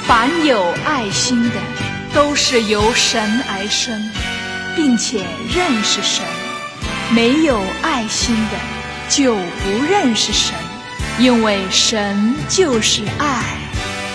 凡有爱心的，都是由神而生，并且认识神；没有爱心的，就不认识神，因为神就是爱。